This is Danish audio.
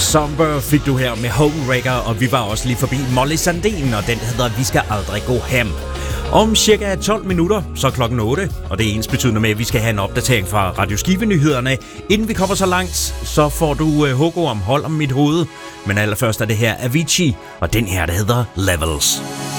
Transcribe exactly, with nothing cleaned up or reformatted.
Somber fik du her med Homewrecker, og vi var også lige forbi Molly Sandén, og den hedder Vi skal aldrig gå hjem. Om cirka tolv minutter, så klokken otte, og det er ens betydende med, at vi skal have en opdatering fra Radio Skive-nyhederne. Inden vi kommer så langt, så får du uh, Hugo om hold om mit hoved. Men allerførst er det her Avicii, og den her, der hedder Levels.